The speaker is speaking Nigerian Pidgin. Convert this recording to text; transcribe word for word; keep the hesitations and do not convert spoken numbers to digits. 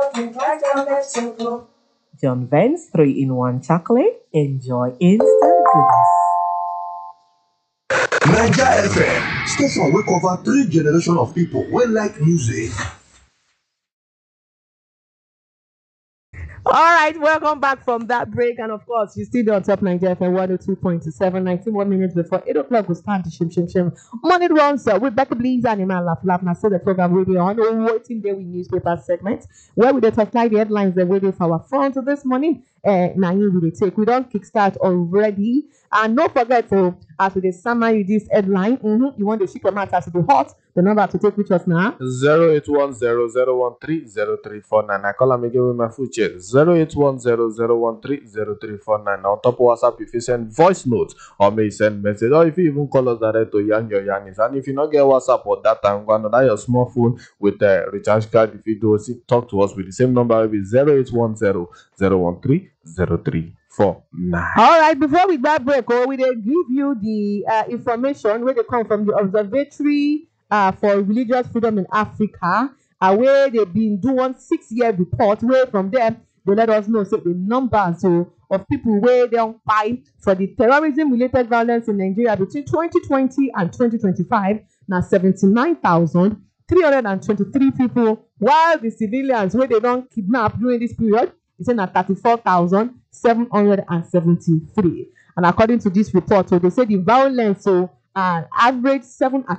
John Vance three in one chocolate. Enjoy instant goodness. Naija F M, station wey cover three generations of people wey like music. All right, welcome back from that break. And of course, you still on top Nigeria F M one oh two point seven, nineteen more minutes before eight o'clock. We start to shim, shim, shim. Money runs uh, with Becky Bleeze and Iman Laugh Laugh. Now, so the program will be on waiting day with newspaper segment where we just apply the headlines that waiting for our front of this morning. Uh, now, you will take. We don't kickstart already. And don't forget to, as we summary this headline, mm-hmm, you want to ship your matter to be hot. The number to take with us now zero eight one zero zero one three zero three four nine. I call them again with my full chat zero eight one zero zero one three zero three four nine. On top of WhatsApp, if you send voice notes or may send message, or if you even call us direct to Yang Your Yanis. And if you not get WhatsApp or that time, go on your smartphone with the uh, recharge card. If you do talk to us with the same number, it will be zero eight one zero zero one three zero three four nine. All right, before we back break, oh, we will give you the uh, information where they come from the Observatory Uh, for Religious Freedom in Africa, uh, where they've been doing six-year report. Where from there they let us know say the numbers so, of people where they don't fight for the terrorism-related violence in Nigeria between twenty twenty and twenty twenty-five. Now seventy-nine thousand three hundred twenty-three people, while the civilians where they don't kidnap during this period is saying at thirty-four thousand seven hundred seventy-three. And according to this report, so they say the violence so uh, average seven